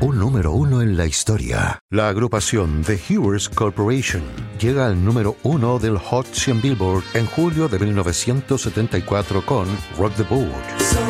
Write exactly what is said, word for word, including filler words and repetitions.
un número uno en la historia. La agrupación The Hewers Corporation llega al número uno del Hot cien Billboard en julio de mil novecientos setenta y cuatro con Rock the Boat.